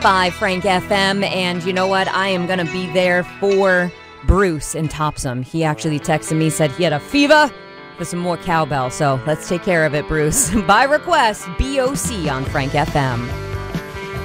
by Frank FM. And you know what? I am going to be there for Bruce in Topsom. He actually texted me, said he had a fever for some more cowbell. So let's take care of it, Bruce. By request, BOC on Frank FM.